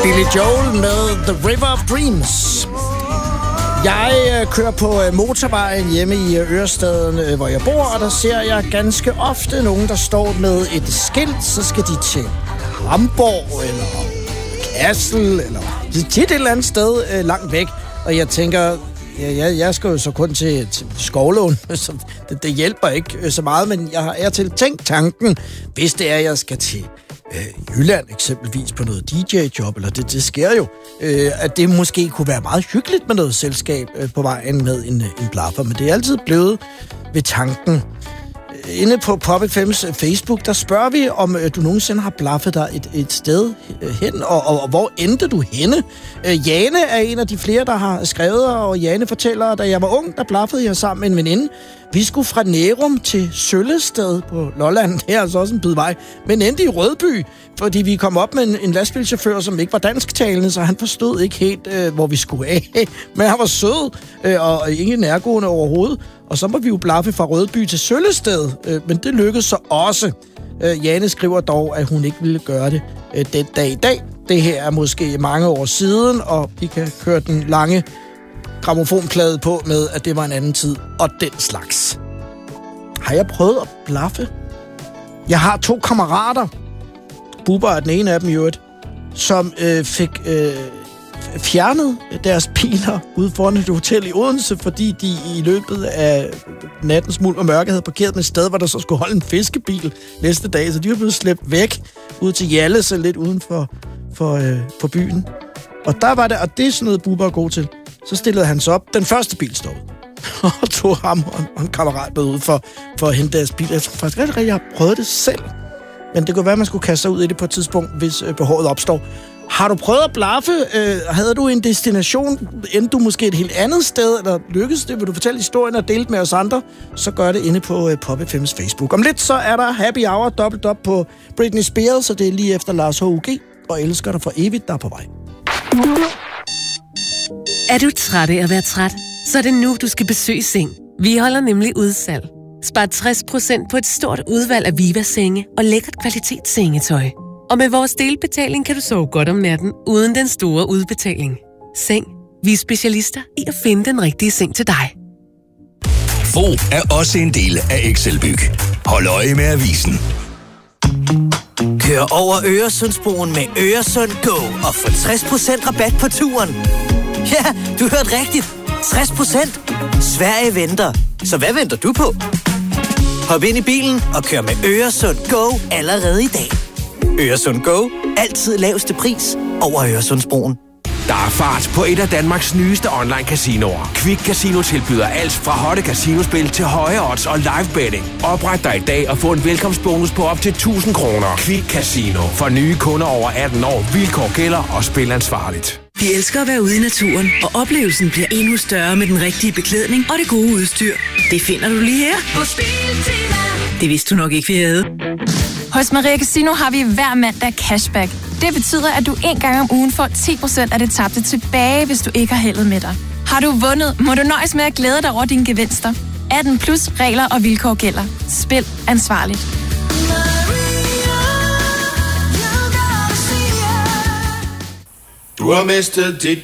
Billy Joel med The River of Dreams. Jeg kører på motorvejen hjemme i Ørestaden, hvor jeg bor, og der ser jeg ganske ofte nogen, der står med et skilt. Så skal de til Hamborg eller Kassel eller til et eller andet sted langt væk. Og jeg tænker, jeg skal jo så kun til Skovlån, så det hjælper ikke så meget, men jeg har til tænkt tanken, hvis det er, jeg skal til Jylland eksempelvis på noget DJ-job, eller det sker jo, at det måske kunne være meget hyggeligt med noget selskab på vejen med en blaffer, men det er altid blevet ved tanken. Inde på Pop-FM's Facebook, der spørger vi, om du nogensinde har blaffet dig et sted hen, og hvor endte du henne? Jane er en af de flere, der har skrevet, og Jane fortæller, da jeg var ung, der blaffede jeg sammen med en veninde. Vi skulle fra Nærum til Søllested på Lolland, det er altså også en bid vej, men endte i Rødby, fordi vi kom op med en lastbilchauffør, som ikke var dansktalende, så han forstod ikke helt, hvor vi skulle af. Men han var sød, og ikke nærgående overhovedet. Og så må vi jo blaffe fra Rødby til Søllested, men det lykkedes så også. Jane skriver dog, at hun ikke ville gøre det den dag i dag. Det her er måske mange år siden, og vi kan køre den lange grammofonplade på med, at det var en anden tid, og den slags. Har jeg prøvet at blaffe? Jeg har 2 kammerater, Bubber er den ene af dem i øvrigt, som fik fjernet deres biler ude foran et hotel i Odense, fordi de i løbet af nattens mulm og mørke havde parkeret med et sted, hvor der så skulle holde en fiskebil næste dag, så de var blevet slæbt væk ud til Hjallese, lidt uden for byen. Og der var det, og det er sådan noget, Bubber er god til. Så stillede han sig op. Den første bil stod og tog ham og en kammerat med ud for at hente deres bil. Jeg tror faktisk rigtig, jeg har prøvet det selv. Men det kunne være, at man skulle kaste sig ud i det på et tidspunkt, hvis behovet opstår. Har du prøvet at blaffe? Havde du en destination? Endte du måske et helt andet sted? Eller lykkedes det? Vil du fortælle historien og dele med os andre? Så gør det inde på Pop-FM's Facebook. Om lidt så er der Happy Hour dobbelt op på Britney Spears, og det er lige efter Lars H.U.G. og Elsker dig for evigt, der er på vej. Er du træt af at være træt? Så er det nu, du skal besøge Seng. Vi holder nemlig udsalg. Spar 60% på et stort udvalg af Viva-senge og lækkert kvalitetssengetøj. Og med vores delbetaling kan du sove godt om natten, uden den store udbetaling. Seng. Vi er specialister i at finde den rigtige seng til dig. Bo er også en del af Excelbyg. Hold øje med avisen. Kør over Øresundsbroen med Øresund Go og få 60% rabat på turen. Ja, du hørte rigtigt. 60%. Sverige venter. Så hvad venter du på? Hop ind i bilen og kør med Øresund Go allerede i dag. Øresund Go. Altid laveste pris over Øresundsbroen. Der er fart på et af Danmarks nyeste online-casinoer. Quick Casino tilbyder alt fra hotte casinospil til høje odds og live betting. Opret dig i dag og få en velkomstbonus på op til 1.000 kroner. Quick Casino. For nye kunder over 18 år. Vilkår gælder og spil ansvarligt. Vi elsker at være ude i naturen, og oplevelsen bliver endnu større med den rigtige beklædning og det gode udstyr. Det finder du lige her på Biltema. Det vidste du nok ikke, vi havde. Hos Maria Casino har vi hver mandag cashback. Det betyder, at du en gang om ugen får 10% af det tabte tilbage, hvis du ikke har heldet med dig. Har du vundet, må du nøjes med at glæde dig over dine gevinster. 18 plus regler og vilkår gælder. Spil ansvarligt. Du har mistet dit